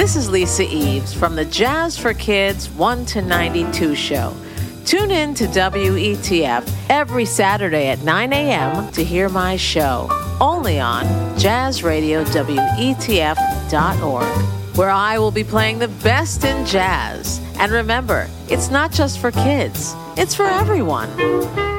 This is Lisa Eves from the Jazz for Kids 1 to 92 show. Tune in to WETF every Saturday at 9 a.m. to hear my show, only on jazzradiowetf.org, where I will be playing the best in jazz. And remember, it's not just for kids, it's for everyone.